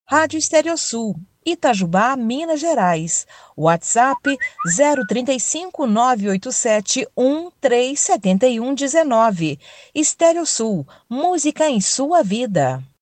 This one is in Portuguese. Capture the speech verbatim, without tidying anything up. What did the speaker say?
Rádio Estéreo Sul, Itajubá, Minas Gerais. WhatsApp zero trinta e cinco, nove oito sete, um três sete um um nove. Estéreo Sul, música em sua vida.